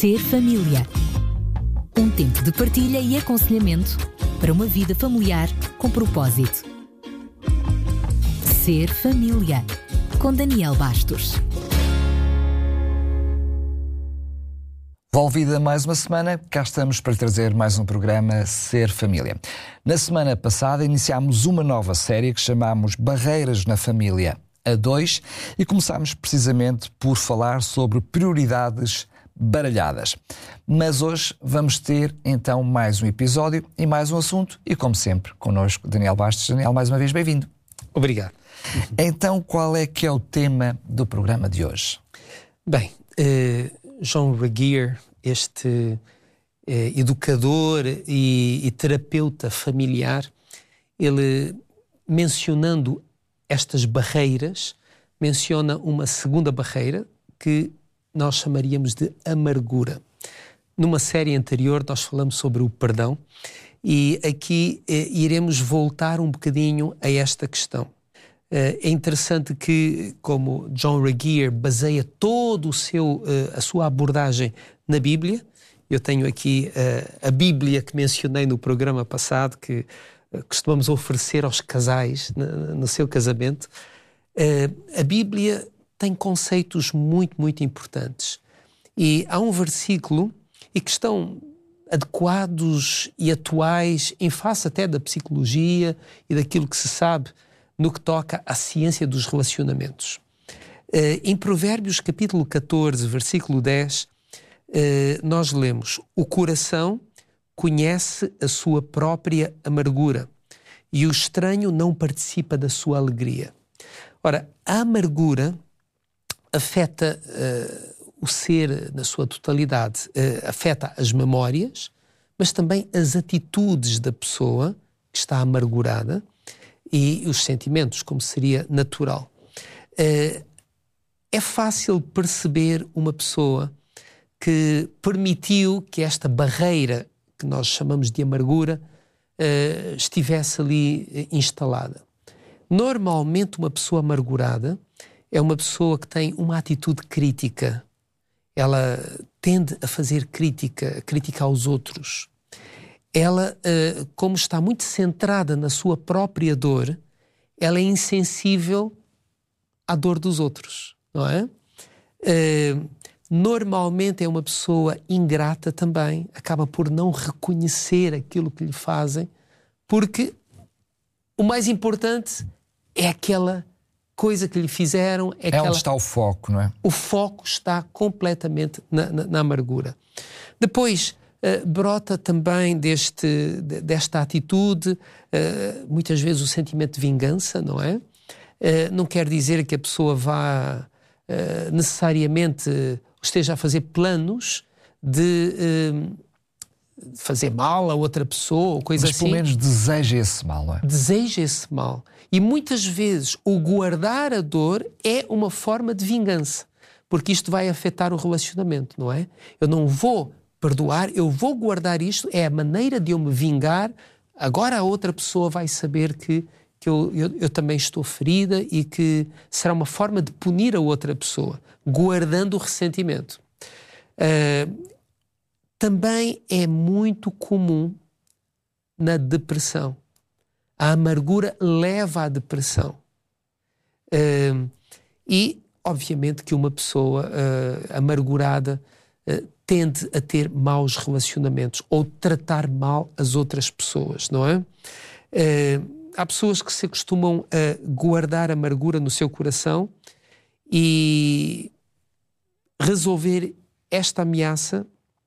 Ser família. Um tempo de partilha e aconselhamento para uma vida familiar com propósito. Ser família. Com Daniel Bastos. Volvida mais uma semana, cá estamos para trazer mais um programa Ser Família. Na semana passada iniciámos uma nova série que chamámos Barreiras na Família a 2 e começámos precisamente por falar sobre prioridades baralhadas. Mas hoje vamos ter então mais um episódio e mais um assunto e, como sempre, connosco Daniel Bastos. Daniel, mais uma vez bem-vindo. Obrigado. Então, qual é que é o tema do programa de hoje? Bem, John Regier, este educador e terapeuta familiar, ele, mencionando estas barreiras, menciona uma segunda barreira que nós chamaríamos de amargura. Numa série anterior nós falamos sobre o perdão e aqui iremos voltar um bocadinho a esta questão. É interessante que, como John Regier baseia todo a sua abordagem na Bíblia, eu tenho aqui a Bíblia que mencionei no programa passado, que costumamos oferecer aos casais no seu casamento. A Bíblia tem conceitos muito, muito importantes. E há um versículo e que estão adequados e atuais em face até da psicologia e daquilo que se sabe no que toca à ciência dos relacionamentos. Em Provérbios capítulo 14, versículo 10, nós lemos: o coração conhece a sua própria amargura e o estranho não participa da sua alegria. Ora, a amargura afeta o ser na sua totalidade, afeta as memórias, mas também as atitudes da pessoa que está amargurada e os sentimentos, como seria natural. É fácil perceber uma pessoa que permitiu que esta barreira, que nós chamamos de amargura, estivesse ali instalada. Normalmente uma pessoa amargurada é uma pessoa que tem uma atitude crítica. Ela tende a fazer crítica aos outros. Ela, como está muito centrada na sua própria dor, ela é insensível à dor dos outros, não é? Normalmente é uma pessoa ingrata também, acaba por não reconhecer aquilo que lhe fazem, porque o mais importante é aquela coisa que lhe fizeram. É onde está o foco, não é? O foco está completamente na amargura. Depois, brota também desta atitude, muitas vezes o sentimento de vingança, não é? Não quer dizer que a pessoa vá necessariamente esteja a fazer planos de fazer mal a outra pessoa ou coisa assim. Mas pelo menos deseja esse mal, não é? Deseja esse mal. E muitas vezes o guardar a dor é uma forma de vingança, porque isto vai afetar o relacionamento, não é? Eu não vou perdoar, eu vou guardar isto, é a maneira de eu me vingar. Agora a outra pessoa vai saber que eu também estou ferida e que será uma forma de punir a outra pessoa, guardando o ressentimento. Também é muito comum na depressão. A amargura leva à depressão. E, obviamente, que uma pessoa amargurada tende a ter maus relacionamentos ou tratar mal as outras pessoas, não é? Há pessoas que se acostumam a guardar amargura no seu coração e resolver esta ameaça,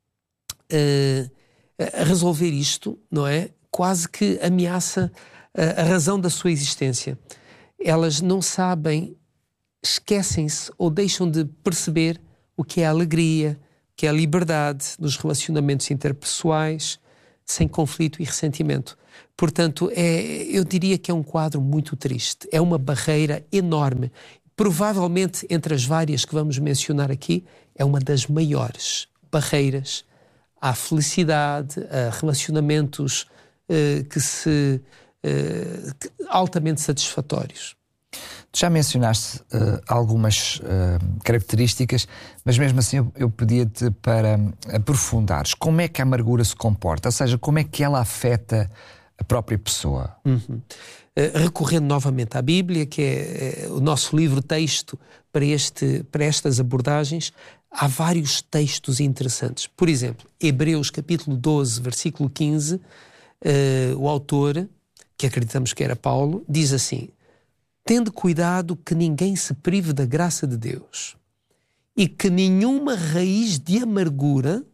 resolver isto, não é? Quase que ameaça a razão da sua existência. Elas não sabem, esquecem-se ou deixam de perceber o que é a alegria, o que é a liberdade nos relacionamentos interpessoais, sem conflito e ressentimento. Portanto, eu diria que é um quadro muito triste. É uma barreira enorme. Provavelmente, entre as várias que vamos mencionar aqui, é uma das maiores barreiras à felicidade, a relacionamentos altamente satisfatórios. Tu já mencionaste algumas características, mas mesmo assim eu pedia-te para aprofundares. Como é que a amargura se comporta? Ou seja, como é que ela afeta a própria pessoa? Recorrendo novamente à Bíblia, que é o nosso livro-texto para estas abordagens, há vários textos interessantes. Por exemplo, Hebreus capítulo 12, versículo 15, o autor, que acreditamos que era Paulo, diz assim: tende cuidado que ninguém se prive da graça de Deus e que nenhuma raiz de amargura,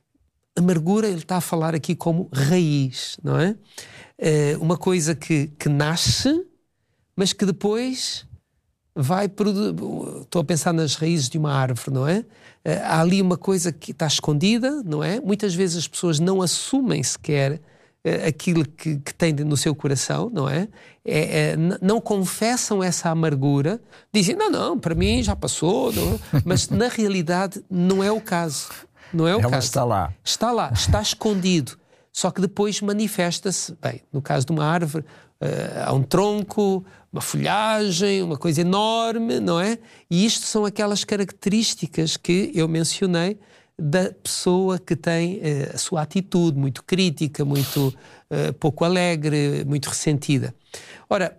ele está a falar aqui como raiz, não é? Uma coisa que nasce, mas que depois vai produzir. Estou a pensar nas raízes de uma árvore, não é? Há ali uma coisa que está escondida, não é? Muitas vezes as pessoas não assumem sequer aquilo que têm no seu coração, não é? Não confessam essa amargura, dizem, não, para mim já passou, não? Mas na realidade não é o caso. Não é o Ela caso. está lá. Está lá, está escondido. Só que depois manifesta-se, bem, no caso de uma árvore, há um tronco, uma folhagem, uma coisa enorme, não é? E isto são aquelas características que eu mencionei da pessoa que tem a sua atitude muito crítica, muito pouco alegre, muito ressentida. Ora,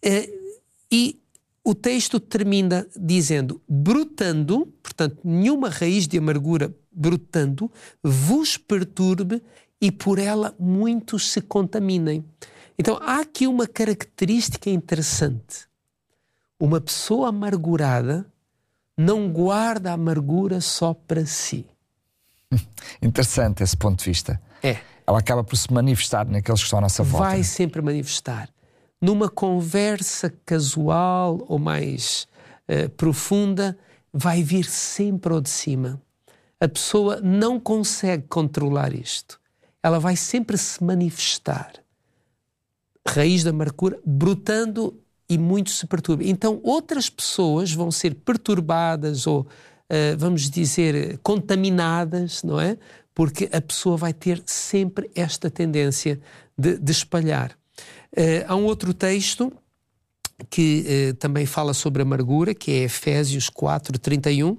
e o texto termina dizendo, brotando, portanto, nenhuma raiz de amargura brotando, vos perturbe e por ela muitos se contaminem. Então, há aqui uma característica interessante. Uma pessoa amargurada não guarda a amargura só para si. Interessante esse ponto de vista. Ela acaba por se manifestar naqueles que estão à nossa volta. Vai sempre manifestar. Numa conversa casual ou mais profunda, vai vir sempre ao de cima. A pessoa não consegue controlar isto. Ela vai sempre se manifestar. Raiz da amargura, brotando e muitos se perturbam. Então outras pessoas vão ser perturbadas ou, vamos dizer, contaminadas, não é? Porque a pessoa vai ter sempre esta tendência de espalhar. Há um outro texto que também fala sobre a amargura, que é Efésios 4:31,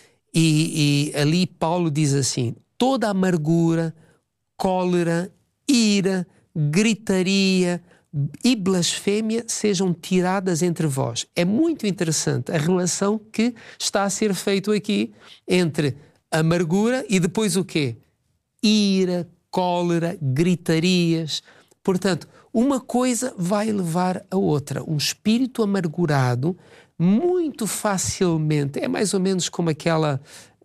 e ali Paulo diz assim, toda amargura, cólera, ira, gritaria e blasfémia sejam tiradas entre vós. É muito interessante a relação que está a ser feita aqui entre amargura e depois o quê? Ira, cólera, gritarias. Portanto, uma coisa vai levar a outra. Um espírito amargurado muito facilmente, é mais ou menos como aquele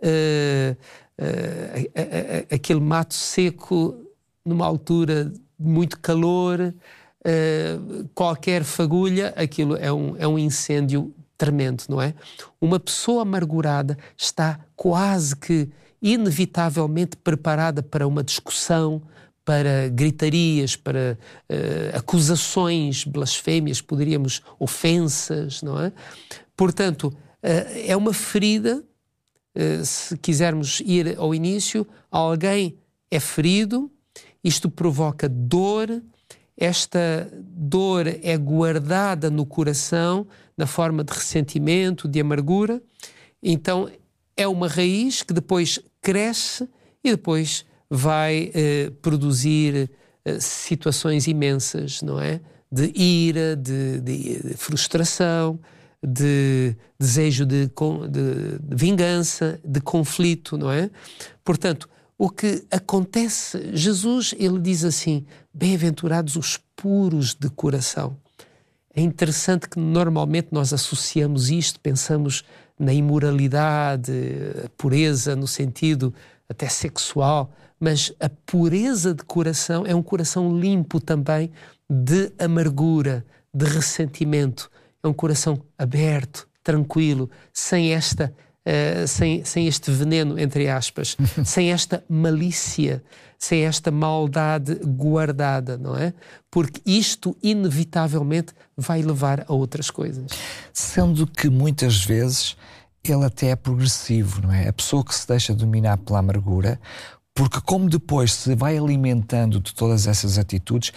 mato seco numa altura de muito calor, qualquer fagulha, aquilo é um incêndio tremendo, não é? Uma pessoa amargurada está quase que inevitavelmente preparada para uma discussão, para gritarias, para acusações, blasfémias, ofensas, não é? Portanto, é uma ferida, se quisermos ir ao início, alguém é ferido, isto provoca dor, esta dor é guardada no coração na forma de ressentimento, de amargura, então é uma raiz que depois cresce e depois vai produzir situações imensas, não é? De ira, de frustração, de desejo de vingança, de conflito, não é? Portanto, o que acontece, Jesus, ele diz assim, bem-aventurados os puros de coração. É interessante que normalmente nós associamos isto, pensamos na imoralidade, a pureza no sentido até sexual, mas a pureza de coração é um coração limpo também de amargura, de ressentimento. É um coração aberto, tranquilo, sem este veneno, entre aspas, sem esta malícia, sem esta maldade guardada, não é? Porque isto inevitavelmente vai levar a outras coisas. Sendo que muitas vezes ele até é progressivo, não é? A pessoa que se deixa dominar pela amargura, porque como depois se vai alimentando de todas essas atitudes,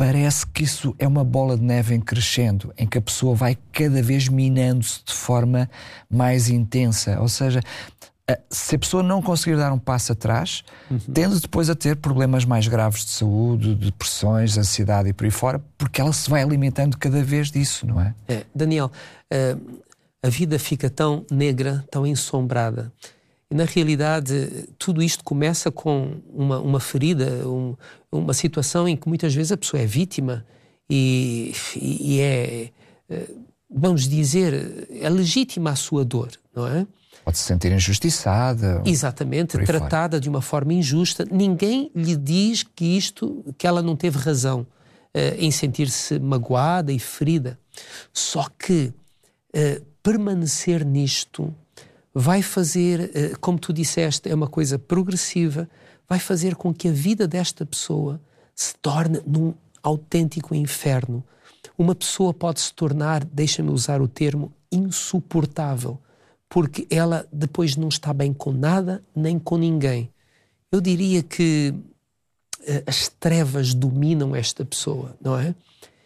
parece que isso é uma bola de neve em crescendo, em que a pessoa vai cada vez minando-se de forma mais intensa. Ou seja, se a pessoa não conseguir dar um passo atrás, tende depois a ter problemas mais graves de saúde, de depressões, ansiedade e por aí fora, porque ela se vai alimentando cada vez disso, não é? Daniel, a vida fica tão negra, tão ensombrada. E, na realidade, tudo isto começa com uma ferida, uma situação em que muitas vezes a pessoa é vítima e é, vamos dizer, é legítima a sua dor, não é? Pode se sentir injustiçada. Exatamente, tratada de uma forma injusta. Ninguém lhe diz que ela não teve razão em sentir-se magoada e ferida. Só que permanecer nisto vai fazer, como tu disseste, é uma coisa progressiva, vai fazer com que a vida desta pessoa se torne num autêntico inferno. Uma pessoa pode se tornar, deixa-me usar o termo, insuportável, porque ela depois não está bem com nada nem com ninguém. Eu diria que as trevas dominam esta pessoa, não é?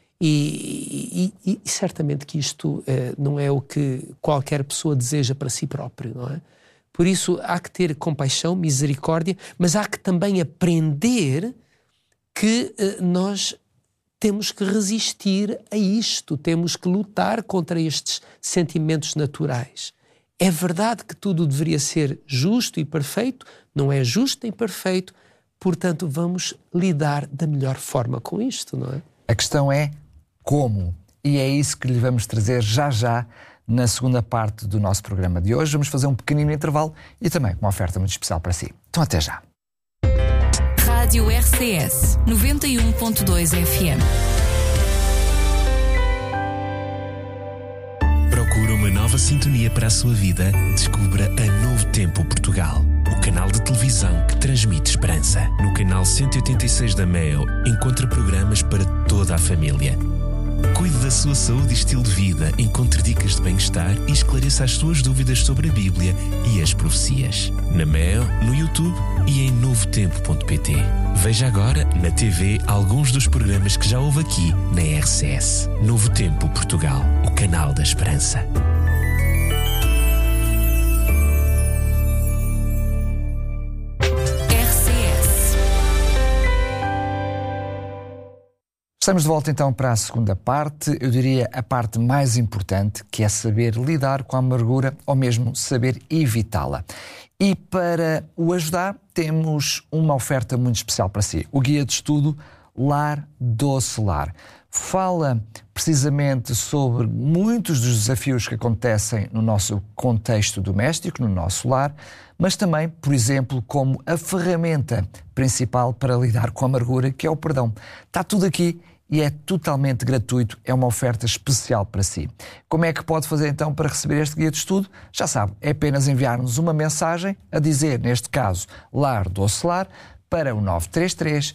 E certamente que isto não é o que qualquer pessoa deseja para si próprio, não é? Por isso há que ter compaixão, misericórdia, mas há que também aprender que nós temos que resistir a isto, temos que lutar contra estes sentimentos naturais. É verdade que tudo deveria ser justo e perfeito, não é justo nem perfeito, portanto vamos lidar da melhor forma com isto, não é? A questão é como, e é isso que lhe vamos trazer já na segunda parte do nosso programa de hoje. Vamos fazer um pequenino intervalo e também uma oferta muito especial para si. Então até já. Rádio RCS 91.2 FM. Procura uma nova sintonia para a sua vida? Descubra a Novo Tempo Portugal, o canal de televisão que transmite esperança. No canal 186 da MEO, encontra programas para toda a família. Cuide da sua saúde e estilo de vida, encontre dicas de bem-estar e esclareça as suas dúvidas sobre a Bíblia e as profecias. Na MEO, no YouTube e em novotempo.pt. Veja agora na TV alguns dos programas que já houve aqui na RCS. Novo Tempo Portugal, o canal da esperança. Estamos de volta então para a segunda parte, eu diria a parte mais importante, que é saber lidar com a amargura ou mesmo saber evitá-la. E para o ajudar temos uma oferta muito especial para si, o guia de estudo Lar Doce Lar. Fala precisamente sobre muitos dos desafios que acontecem no nosso contexto doméstico, no nosso lar, mas também, por exemplo, como a ferramenta principal para lidar com a amargura, que é o perdão. Está tudo aqui e é totalmente gratuito, é uma oferta especial para si. Como é que pode fazer então para receber este guia de estudo? Já sabe, é apenas enviar-nos uma mensagem a dizer, neste caso, Lar Doce Lar, para o 933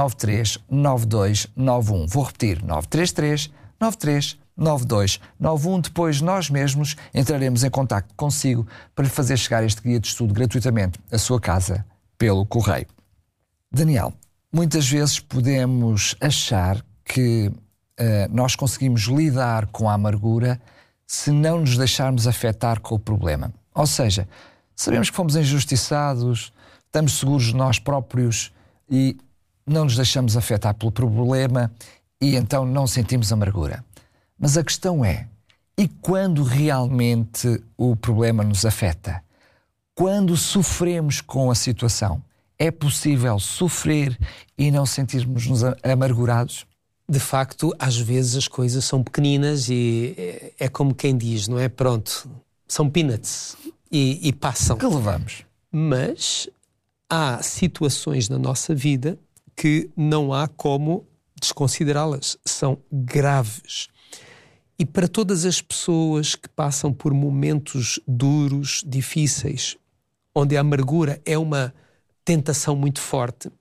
93 92 91. Vou repetir, 933 93 92 91. Depois nós mesmos entraremos em contacto consigo para lhe fazer chegar este guia de estudo gratuitamente à sua casa pelo correio. Daniel, muitas vezes podemos achar que nós conseguimos lidar com a amargura se não nos deixarmos afetar com o problema. Ou seja, sabemos que fomos injustiçados, estamos seguros de nós próprios e não nos deixamos afetar pelo problema e então não sentimos amargura. Mas a questão é, e quando realmente o problema nos afeta? Quando sofremos com a situação, é possível sofrer e não sentirmos-nos amargurados? De facto, às vezes as coisas são pequeninas e é como quem diz, não é? Pronto, são peanuts e passam. Que levamos? Mas há situações na nossa vida que não há como desconsiderá-las. São graves. E para todas as pessoas que passam por momentos duros, difíceis, onde a amargura é uma tentação muito forte,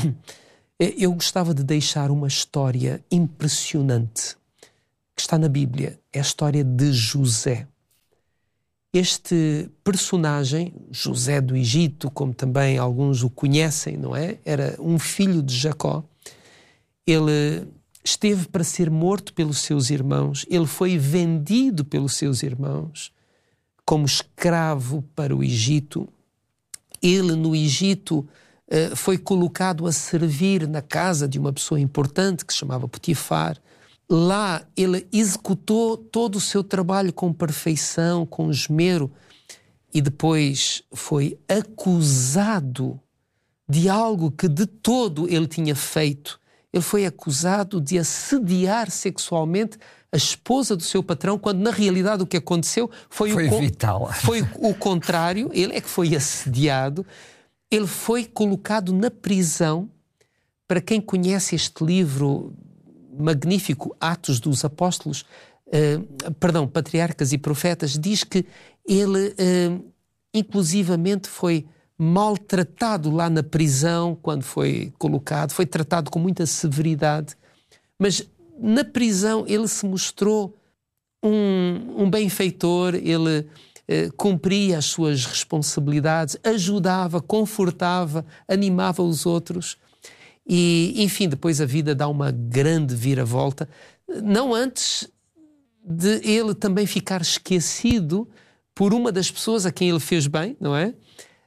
eu gostava de deixar uma história impressionante que está na Bíblia. É a história de José. Este personagem, José do Egito, como também alguns o conhecem, não é? Era um filho de Jacó. Ele esteve para ser morto pelos seus irmãos, ele foi vendido pelos seus irmãos como escravo para o Egito. Ele, no Egito, foi colocado a servir na casa de uma pessoa importante que se chamava Potifar. Lá ele executou todo o seu trabalho com perfeição, com esmero, e depois foi acusado de algo que de todo ele tinha feito. Ele foi acusado de assediar sexualmente a esposa do seu patrão, quando na realidade o que aconteceu foi o contrário. Ele é que foi assediado. Ele foi colocado na prisão. Para quem conhece este livro magnífico, Atos dos Apóstolos, Patriarcas e Profetas, diz que ele inclusivamente foi maltratado lá na prisão quando foi colocado, foi tratado com muita severidade, mas na prisão ele se mostrou um benfeitor, ele cumpria as suas responsabilidades, ajudava, confortava, animava os outros e, enfim, depois a vida dá uma grande viravolta, não antes de ele também ficar esquecido por uma das pessoas a quem ele fez bem, não é?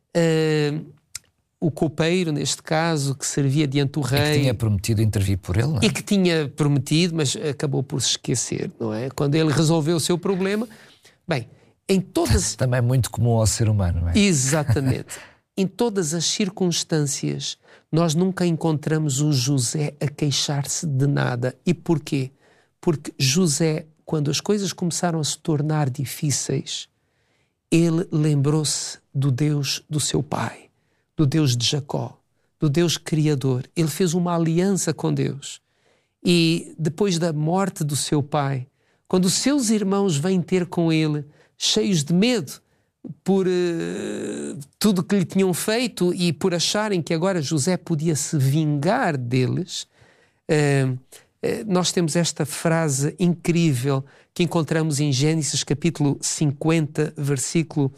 O copeiro, neste caso, que servia diante do rei. E que tinha prometido intervir por ele, não é? E que tinha prometido, mas acabou por se esquecer, não é? Quando ele resolveu o seu problema. Bem, em todas... Também muito comum ao ser humano, não é? Exatamente. Em todas as circunstâncias, nós nunca encontramos o José a queixar-se de nada. E porquê? Porque José, quando as coisas começaram a se tornar difíceis, ele lembrou-se do Deus do seu pai, do Deus de Jacó, do Deus Criador. Ele fez uma aliança com Deus. E depois da morte do seu pai, quando os seus irmãos vêm ter com ele, cheios de medo por tudo que lhe tinham feito e por acharem que agora José podia se vingar deles, nós temos esta frase incrível que encontramos em Gênesis capítulo 50, versículo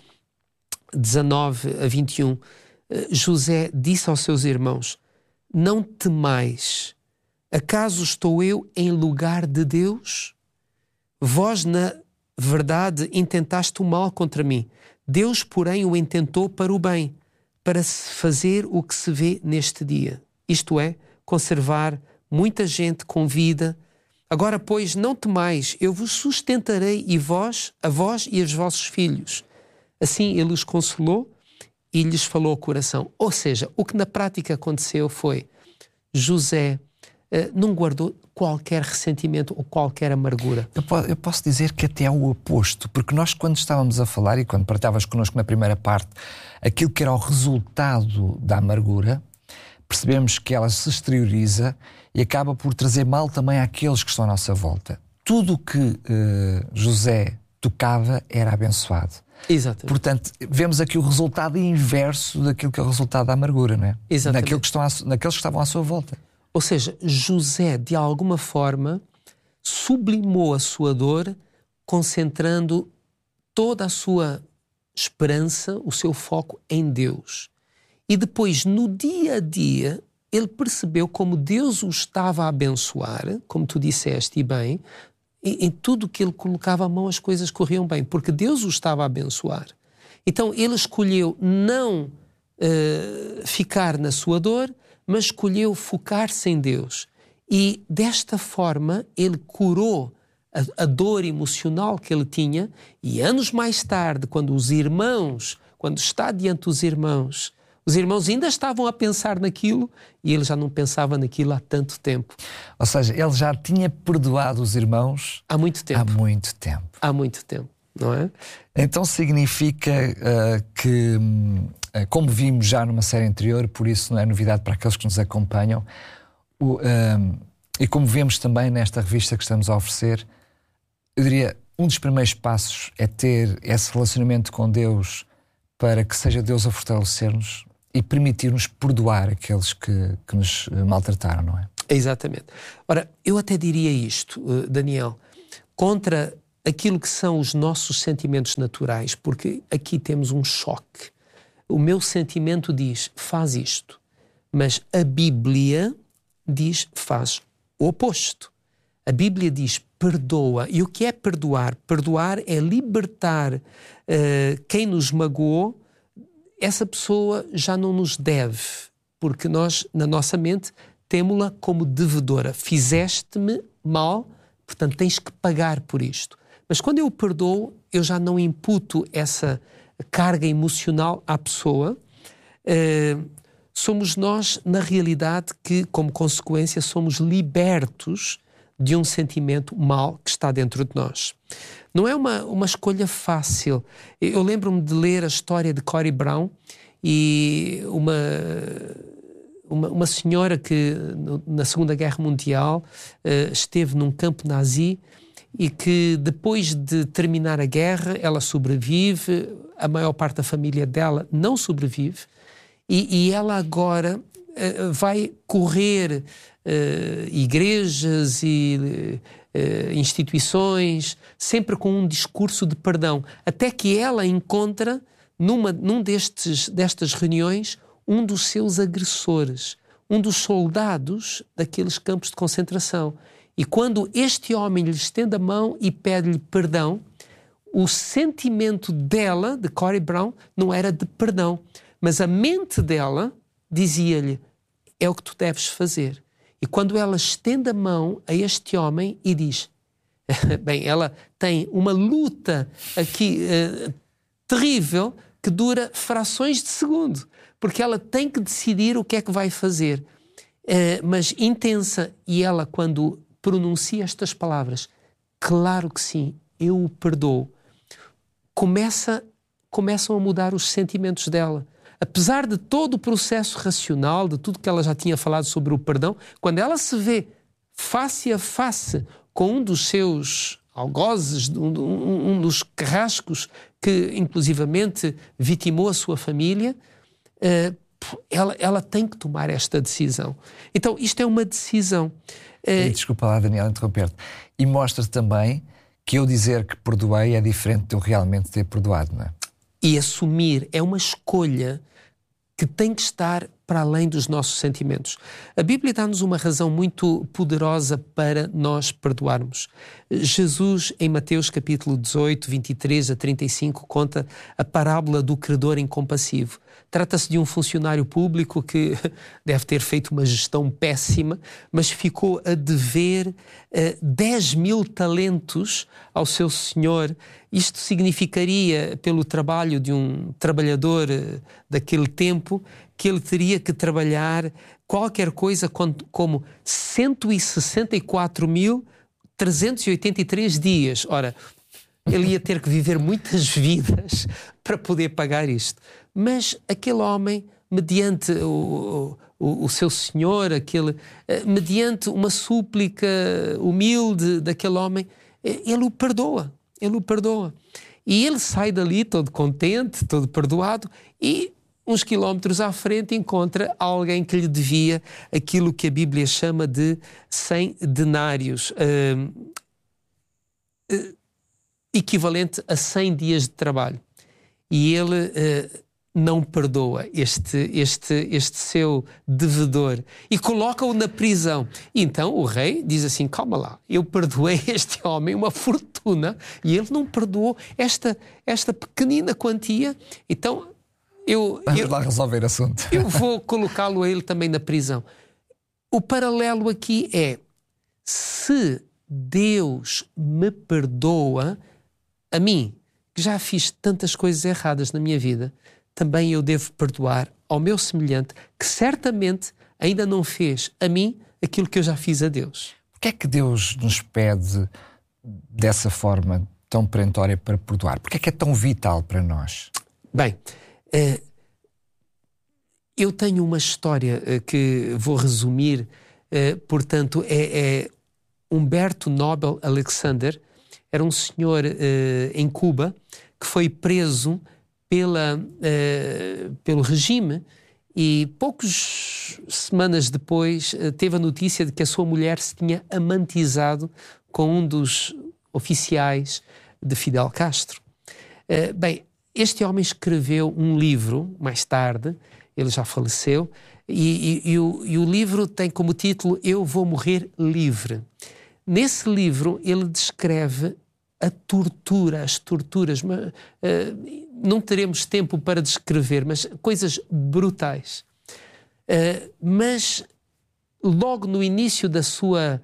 19 a 21. José disse aos seus irmãos: não temais, acaso estou eu em lugar de Deus? Vós, na verdade, intentaste o mal contra mim. Deus, porém, o intentou para o bem, para se fazer o que se vê neste dia. Isto é, conservar muita gente com vida. Agora, pois, não temais, eu vos sustentarei a vós e aos vossos filhos. Assim ele os consolou e lhes falou ao coração. Ou seja, o que na prática aconteceu foi José não guardou qualquer ressentimento ou qualquer amargura. Eu posso dizer que até é o oposto, porque nós, quando estávamos a falar e quando partilhavas connosco na primeira parte aquilo que era o resultado da amargura, percebemos que ela se exterioriza e acaba por trazer mal também àqueles que estão à nossa volta. Tudo o que José tocava era abençoado. Exatamente. Portanto, vemos aqui o resultado inverso daquilo que é o resultado da amargura, não é? Exatamente. Naqueles que estavam à sua volta. Ou seja, José, de alguma forma, sublimou a sua dor, concentrando toda a sua esperança, o seu foco em Deus. E depois, no dia a dia, ele percebeu como Deus o estava a abençoar, como tu disseste e bem, em tudo que ele colocava a mão as coisas corriam bem, porque Deus o estava a abençoar. Então ele escolheu não ficar na sua dor, mas escolheu focar-se em Deus. E desta forma ele curou a dor emocional que ele tinha, e anos mais tarde, quando está diante dos irmãos, os irmãos ainda estavam a pensar naquilo e ele já não pensava naquilo há tanto tempo. Ou seja, ele já tinha perdoado os irmãos há muito tempo. Há muito tempo, não é? Então significa que, como vimos já numa série anterior, por isso não é novidade para aqueles que nos acompanham, e como vemos também nesta revista que estamos a oferecer, eu diria, um dos primeiros passos é ter esse relacionamento com Deus para que seja Deus a fortalecer-nos e permitir-nos perdoar aqueles que nos maltrataram, não é? Exatamente. Ora, eu até diria isto, Daniel, contra aquilo que são os nossos sentimentos naturais, porque aqui temos um choque. O meu sentimento diz, faz isto, mas a Bíblia diz, faz o oposto. A Bíblia diz perdoa. E o que é perdoar? Perdoar é libertar quem nos magoou. Essa pessoa já não nos deve, porque nós, na nossa mente, temo-la como devedora. Fizeste-me mal, portanto tens que pagar por isto. Mas quando eu perdoo, eu já não imputo essa carga emocional à pessoa. Somos nós, na realidade, que, como consequência, somos libertos de um sentimento mau que está dentro de nós. Não é uma escolha fácil. Eu lembro-me de ler a história de Corrie Brown e uma senhora que, na Segunda Guerra Mundial, esteve num campo nazi e que, depois de terminar a guerra, ela sobrevive, a maior parte da família dela não sobrevive, e ela agora vai correr igrejas e instituições, sempre com um discurso de perdão, até que ela encontra, destas reuniões, um dos seus agressores, um dos soldados daqueles campos de concentração. E quando este homem lhe estende a mão e pede-lhe perdão, o sentimento dela, de Corrie Brown, não era de perdão, mas a mente dela dizia-lhe: é o que tu deves fazer. E quando ela estende a mão a este homem e diz, bem, ela tem uma luta aqui terrível que dura frações de segundo, porque ela tem que decidir o que é que vai fazer, mas intensa. E ela, quando pronuncia estas palavras, claro que sim, eu o perdoo, começam a mudar os sentimentos dela. Apesar de todo o processo racional, de tudo que ela já tinha falado sobre o perdão, quando ela se vê face a face com um dos seus algozes, um dos carrascos que inclusivamente vitimou a sua família, ela tem que tomar esta decisão. Então isto é uma decisão. Desculpa lá, Daniel, interromper-te. E mostra também que eu dizer que perdoei é diferente de eu realmente ter perdoado, não é? E assumir é uma escolha que tem que estar para além dos nossos sentimentos. A Bíblia dá-nos uma razão muito poderosa para nós perdoarmos. Jesus, em Mateus capítulo 18, 23 a 35, conta a parábola do credor incompassivo. Trata-se de um funcionário público que deve ter feito uma gestão péssima, mas ficou a dever 10.000 talentos ao seu senhor. Isto significaria, pelo trabalho de um trabalhador daquele tempo, que ele teria que trabalhar qualquer coisa como 164.383 dias. Ora, ele ia ter que viver muitas vidas para poder pagar isto. Mas aquele homem, mediante o seu senhor, mediante uma súplica humilde daquele homem, ele o perdoa. Ele o perdoa. E ele sai dali todo contente, todo perdoado, e uns quilómetros à frente encontra alguém que lhe devia aquilo que a Bíblia chama de 100 denários, equivalente a 100 dias de trabalho. E ele não perdoa este seu devedor e coloca-o na prisão. E então o rei diz assim: calma lá, eu perdoei este homem uma fortuna e ele não perdoou esta pequenina quantia, então vamos lá resolver o assunto. Eu vou colocá-lo a ele também na prisão. O paralelo aqui é: se Deus me perdoa a mim, que já fiz tantas coisas erradas na minha vida, também eu devo perdoar ao meu semelhante, que certamente ainda não fez a mim aquilo que eu já fiz a Deus. Porquê é que Deus nos pede dessa forma tão perentória para perdoar? Porquê é que é tão vital para nós? Bem, eu tenho uma história que vou resumir, portanto, é Humberto Nobel Alexander. Era um senhor em Cuba que foi preso pelo regime e poucas semanas depois teve a notícia de que a sua mulher se tinha amantizado com um dos oficiais de Fidel Castro. Bem, este homem escreveu um livro mais tarde ele já faleceu, e o livro tem como título Eu Vou Morrer Livre. Nesse livro ele descreve a tortura, as torturas, não teremos tempo para descrever, mas coisas brutais. Mas logo no início da sua...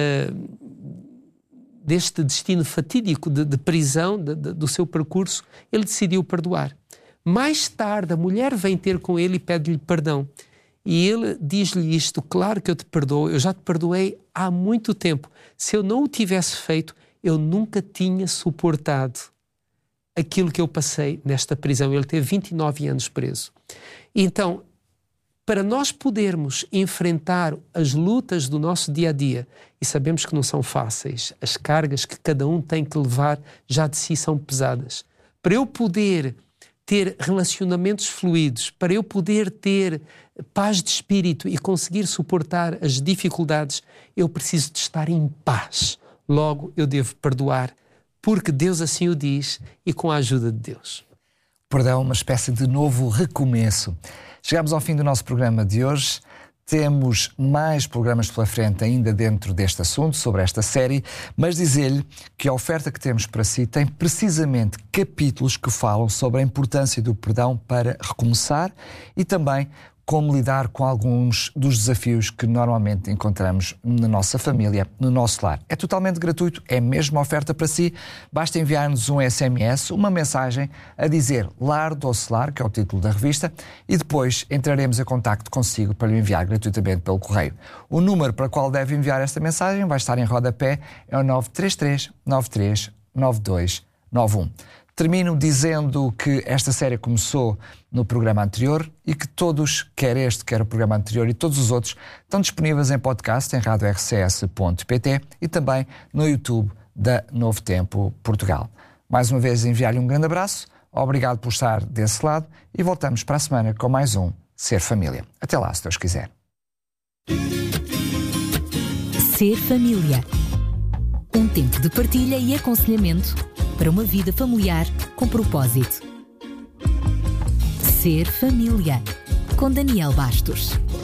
deste destino fatídico de prisão, do seu percurso, ele decidiu perdoar. Mais tarde, a mulher vem ter com ele e pede-lhe perdão. E ele diz-lhe isto: claro que eu te perdoo, eu já te perdoei há muito tempo. Se eu não o tivesse feito, eu nunca tinha suportado aquilo que eu passei nesta prisão. Ele teve 29 anos preso. Então, para nós podermos enfrentar as lutas do nosso dia-a-dia, e sabemos que não são fáceis, as cargas que cada um tem que levar já de si são pesadas. Para eu poder ter relacionamentos fluidos, para eu poder ter paz de espírito e conseguir suportar as dificuldades, eu preciso de estar em paz. Logo, eu devo perdoar, porque Deus assim o diz e com a ajuda de Deus. Perdão, uma espécie de novo recomeço. Chegamos ao fim do nosso programa de hoje. Temos mais programas pela frente ainda dentro deste assunto, sobre esta série, mas dizer-lhe que a oferta que temos para si tem precisamente capítulos que falam sobre a importância do perdão para recomeçar e também como lidar com alguns dos desafios que normalmente encontramos na nossa família, no nosso lar. É totalmente gratuito, é mesmo uma oferta para si. Basta enviar-nos um SMS, uma mensagem a dizer Lar Doce Lar, que é o título da revista, e depois entraremos em contacto consigo para lhe enviar gratuitamente pelo correio. O número para o qual deve enviar esta mensagem vai estar em rodapé, é o 933 93 9291. Termino dizendo que esta série começou no programa anterior e que todos, quer este, quer o programa anterior e todos os outros, estão disponíveis em podcast em radiorcs.pt e também no YouTube da Novo Tempo Portugal. Mais uma vez enviar-lhe um grande abraço, obrigado por estar desse lado e voltamos para a semana com mais um Ser Família. Até lá, se Deus quiser. Ser Família. Um tempo de partilha e aconselhamento para uma vida familiar com propósito. Ser Família, com Daniel Bastos.